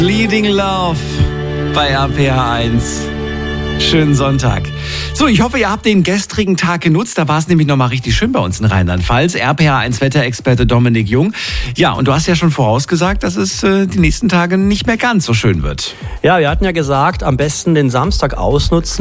Leading Love bei RPR1. Schönen Sonntag. So, ich hoffe, ihr habt den gestrigen Tag genutzt. Da war es nämlich nochmal richtig schön bei uns in Rheinland-Pfalz. RPR1 Wetterexperte Dominik Jung. Ja, und du hast ja schon vorausgesagt, dass es die nächsten Tage nicht mehr ganz so schön wird. Ja, wir hatten ja gesagt, am besten den Samstag ausnutzen.